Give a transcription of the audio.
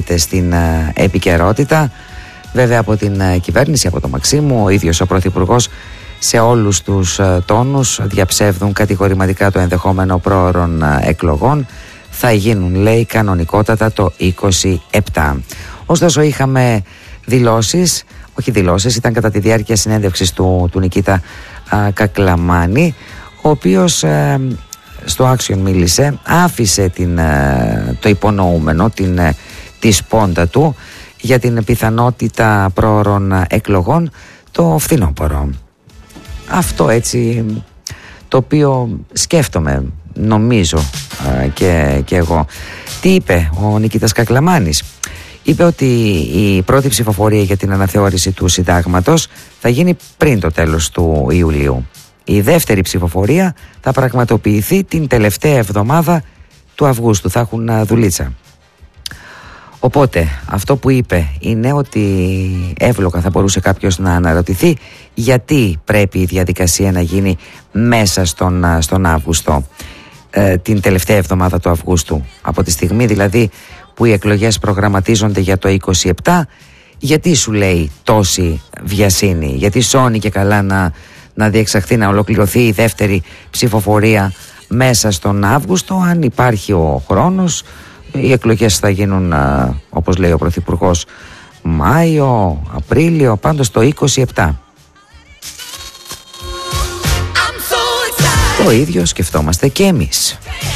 στην επικαιρότητα. Βέβαια από την κυβέρνηση, από το Μαξίμου, ο ίδιος ο Πρωθυπουργός σε όλους τους τόνους διαψεύδουν κατηγορηματικά το ενδεχόμενο πρόωρων εκλογών. Θα γίνουν, λέει, κανονικότατα το 27. Ωστόσο είχαμε δηλώσεις, όχι δηλώσεις, ήταν κατά τη διάρκεια συνέντευξης του Νικήτα Κακλαμάνη, ο οποίος στο Action μίλησε, άφησε το υπονοούμενο, τη σπόντα του για την πιθανότητα πρόωρων εκλογών το φθινόπωρο. Αυτό έτσι το οποίο σκέφτομαι, νομίζω και εγώ. Τι είπε ο Νικήτας Κακλαμάνης? Είπε ότι η πρώτη ψηφοφορία για την αναθεώρηση του συντάγματος θα γίνει πριν το τέλος του Ιουλίου. Η δεύτερη ψηφοφορία θα πραγματοποιηθεί την τελευταία εβδομάδα του Αυγούστου. Θα έχουν δουλίτσα. Οπότε αυτό που είπε είναι ότι εύλογα θα μπορούσε κάποιος να αναρωτηθεί γιατί πρέπει η διαδικασία να γίνει μέσα στον Αύγουστο, την τελευταία εβδομάδα του Αυγούστου. Από τη στιγμή δηλαδή που οι εκλογές προγραμματίζονται για το 27, γιατί σου λέει τόση βιασύνη, γιατί σώνει και καλά να διεξαχθεί, να ολοκληρωθεί η δεύτερη ψηφοφορία μέσα στον Αύγουστο, αν υπάρχει ο χρόνος? Οι εκλογές θα γίνουν, όπως λέει ο Πρωθυπουργός, Μάιο, Απρίλιο, πάντως το 27. Το ίδιο σκεφτόμαστε και εμείς.